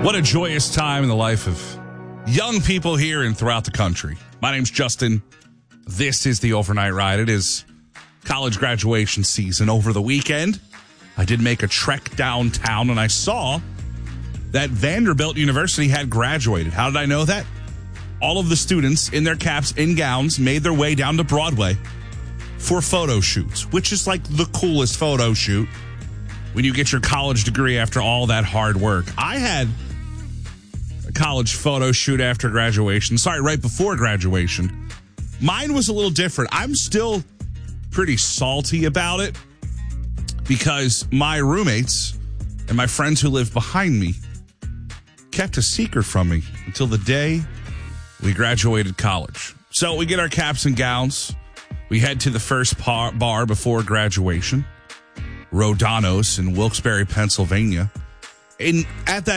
What a joyous time in the life of young people here and throughout the country. My name's Justin. This is the Overnight Ride. It is college graduation season. Over the weekend, I did make a trek downtown, and I saw that Vanderbilt University had graduated. How did I know that? All of the students in their caps and gowns made their way down to Broadway for photo shoots, which is like the coolest photo shoot when you get your college degree after all that hard work. I had a college photo shoot after graduation. Sorry, right before graduation. Mine was a little different. I'm still pretty salty about it because my roommates and my friends who live behind me kept a secret from me until the day we graduated college. So we get our caps and gowns. We head to the first bar before graduation, Rodano's in Wilkes-Barre, Pennsylvania. And at that